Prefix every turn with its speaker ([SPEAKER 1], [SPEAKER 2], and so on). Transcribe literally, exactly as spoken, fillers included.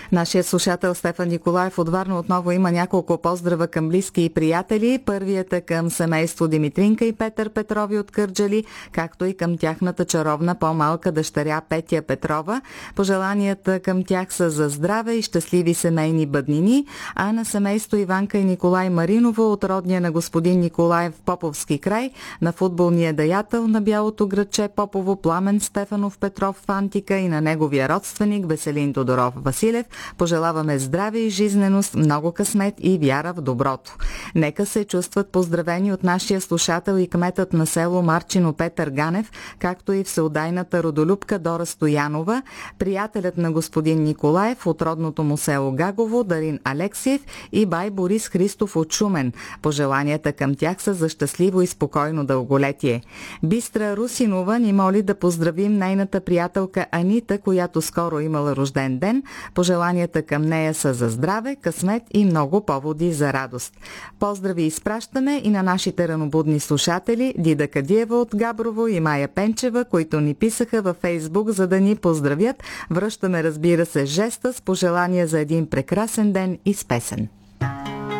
[SPEAKER 1] Нашият слушател Стефан Николаев от Варна отново има няколко поздрава към близки и приятели. Първият е към семейство Димитринка и Петър Петрови от Кърджали, както и към тяхната чаровна по-малка дъщеря Петя Петрова. Пожеланията към тях са за здраве и щастливи семейни бъднини, а на семейство Иванка и Николай Мариново от родния на господин Николаев в Поповски край, на футболния даятел на бялото градче Попово Пламен Стефанов Петров в Антика и на неговия родственик Веселин Тодоров Василев пожелаваме здраве и жизненост, много късмет и вяра в доброто. Нека се чувстват поздравени от нашия слушател и кметът на село Марчино Петър Ганев, както и всеотдайната родолюбка Дора Стоянова, приятелят на господин Николаев от родното му село Гагово Дарин Алексиев и бай Борис Христов от Шумен. Пожеланията към тях са за щастливо и спокойно дълголетие. Бистра Русинова ни моли да поздравим нейната приятелка Анита, която скоро имала рожден ден. Пожеланията към нея са за здраве, късмет и много поводи за радост. Поздрави изпращаме и на нашите ранобудни слушатели Дида Кадиева от Габрово и Майя Пенчева, които ни писаха във Фейсбук, за да ни поздравят. Връщаме, разбира се, жеста с пожелания за един прекрасен ден и с песен.